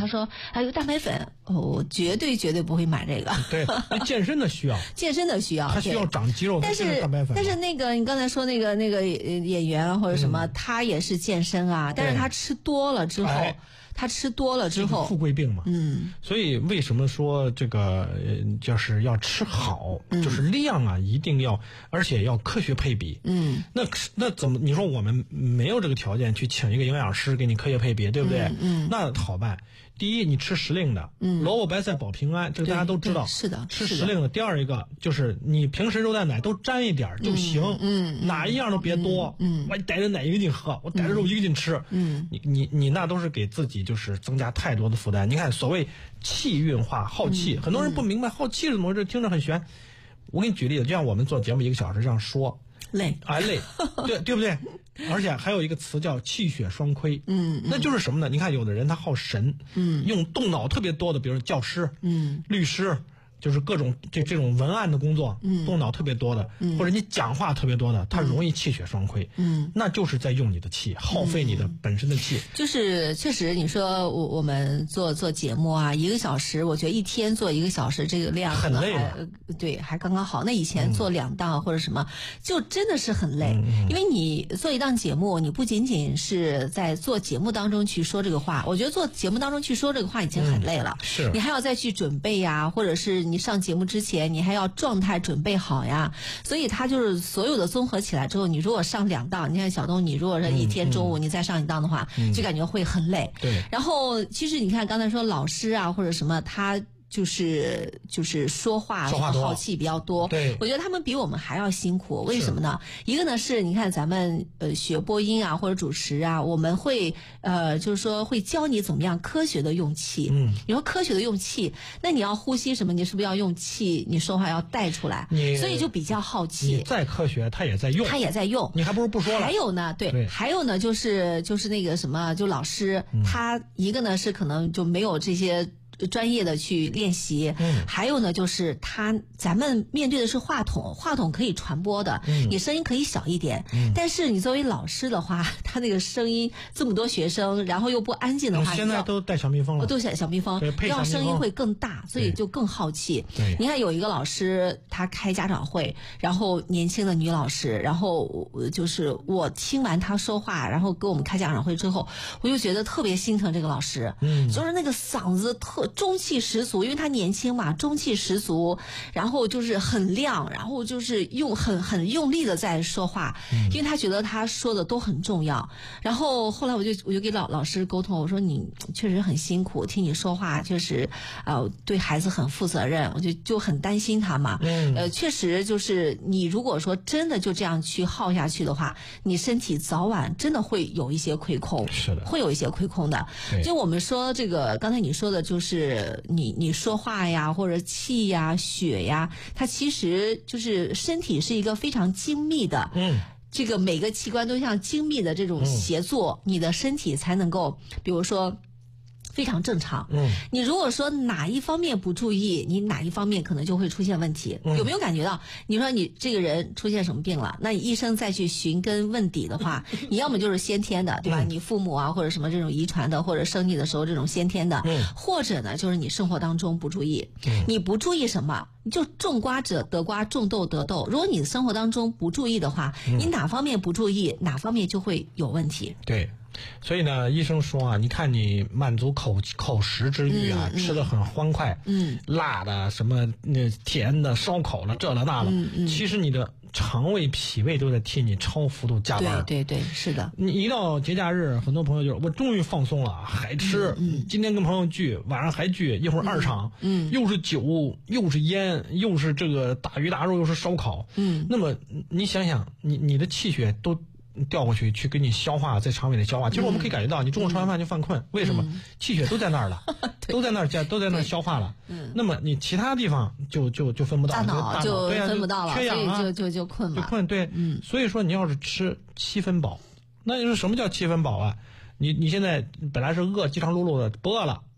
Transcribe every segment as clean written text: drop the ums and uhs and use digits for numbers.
说还有蛋白粉，我绝对不会买这个。 对，健身的需要， 健身的需要， 他需要长肌肉， 但是那个你刚才说那个演员或者什么，他也是健身啊，但是他吃多了之后， 富贵病嘛。所以为什么说这个就是要吃好，就是量啊一定要，而且要科学配比。那怎么你说我们没有这个条件去请一个营养师给你科学配比，对不对？那好办。第一，你吃时令的，萝卜白菜保平安，这个大家都知道。 是的， 吃时令的。第二一个就是你平时肉蛋奶都沾一点就行，哪一样都别多。我逮着奶一个劲喝，我逮着肉一个劲吃。你那都是给自己就是增加太多的负担。你看所谓气运化，耗气，很多人不明白耗气是怎么回事，听着很玄。我给你举例子，就像我们做节目1个小时这样说。 累， 对不对？而且还有一个词叫气血双亏，那就是什么呢？你看有的人他耗神，用动脑特别多的，比如教师，律师，就是各种这种文案的工作，动脑特别多的，或者你讲话特别多的，他容易气血双亏，那就是在用你的气，耗费你的本身的气。 就是确实，你说我们做节目啊，1个小时，我觉得一天做1个小时，这个量很累对，还刚刚好。那以前做2档或者什么，就真的是很累，因为你做一档节目，你不仅仅是在做节目当中去说这个话，我觉得做节目当中去说这个话已经很累了， 是你还要再去准备呀，或者是你上节目之前你还要状态准备好呀，所以它就是所有的综合起来之后，你如果上2档，你看小东，你如果是一天中午你再上1档的话，就感觉会很累。 对， 然后其实你看刚才说老师啊或者什么，他就是说话耗气比较多， 对， 我觉得他们比我们还要辛苦。为什么呢？一个呢是你看咱们学播音啊或者主持啊，我们会就是说会教你怎么样科学的用气。你说科学的用气，那你要呼吸什么，你是不是要用气，你说话要带出来，所以就比较耗气。 你再科学他也在用，你还不如不说了。 还有呢，对，还有呢就是那个什么，就老师他一个呢是可能就没有这些专业的去练习，还有呢就是咱们面对的是话筒可以传播的，你声音可以小一点，但是你作为老师的话，他那个声音这么多学生，然后又不安静的话， 现在都带小蜜蜂了， 都小蜜蜂，要声音会更大，所以就更耗气。你看有一个老师他开家长会，然后年轻的女老师，然后就是我听完他说话，然后给我们开家长会之后，我就觉得特别心疼这个老师，就是那个嗓子中气十足，因为他年轻嘛，中气十足，然后就是很亮，然后就是很用力的在说话，因为他觉得他说的都很重要。然后后来我就给老师沟通，我说你确实很辛苦，听你说话确实对孩子很负责任，我就很担心他嘛。确实就是你如果说真的就这样去耗下去的话，你身体早晚真的会有一些亏空， 是的， 会有一些亏空的。就我们说这个刚才你说的就是你说话呀或者气呀血呀，它其实就是身体是一个非常精密的，这个每个器官都像精密的这种协作，你的身体才能够比如说非常正常。你如果说哪一方面不注意，你哪一方面可能就会出现问题。有没有感觉到你说你这个人出现什么病了，那你医生再去寻根问底的话，你要么就是先天的，对吧？你父母啊或者什么这种遗传的，或者生你的时候这种先天的，或者呢就是你生活当中不注意。你不注意什么，就种瓜者得瓜，种豆得豆。如果你生活当中不注意的话，你哪方面不注意，哪方面就会有问题。 对，所以呢，医生说啊，你看你满足口食之欲啊，吃得很欢快，辣的什么那甜的烧烤了这了那了，其实你的肠胃脾胃都在替你超幅度加班。 对，是的。 你一到节假日，很多朋友就是我终于放松了，还吃，今天跟朋友聚，晚上还聚，一会儿2场，又是酒，又是烟，又是这个大鱼大肉，又是烧烤，那么你想想，你的气血都调过去给你消化，在肠胃里消化。其实我们可以感觉到，你中午吃完饭就犯困，为什么？气血都在那儿了，都在那儿消化了。那么你其他地方就分不到， 大脑就分不到了， 缺氧啊， 就困嘛， 就困。对，所以说你要是吃7分饱，那你说什么叫7分饱啊？你现在本来是饥肠辘辘的，不饿了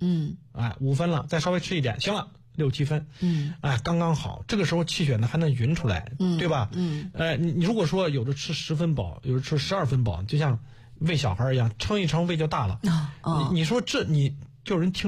，5分了，再稍微吃一点，行了。6、7分，刚刚好。这个时候气血呢还能匀出来，对吧？你如果说有的吃10分饱，有的吃12分饱，就像喂小孩一样，撑一撑胃就大了。你说你就有人听